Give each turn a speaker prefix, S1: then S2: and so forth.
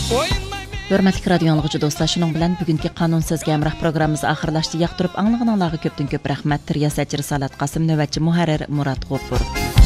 S1: Hörmətli radio anlıqçı dostlar, şunun bilan bugünkü qanun sizga hamroh programmamiz oxirlashdi. Yoqtirib anglag'anlarga ko'pdan ko'p rahmat. Riyosatchi Risolat Qosim, navbatchi muharrir Murod G'ofur.